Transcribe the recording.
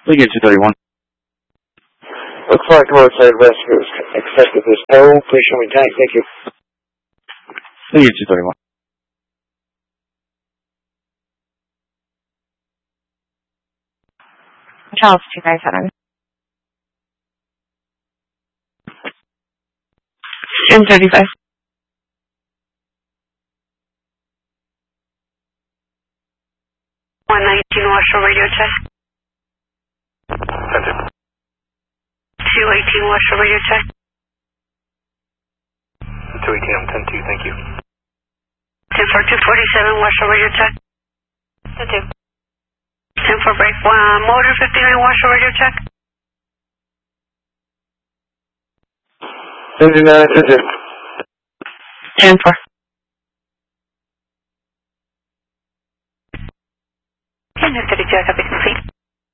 Lincoln 231. Looks like roadside rescue is expected this tow. Please show me tank. Thank you. Lincoln 231. Charles 257. M35. Washington radio check. 218 Washington radio check. 218, I'm 10-2, thank you. 10-4, 247 Washington radio check. 10-2. 10-4 break. Motor 59 Washington radio check. 59, 10-2. 10-4. And 32, copy complete.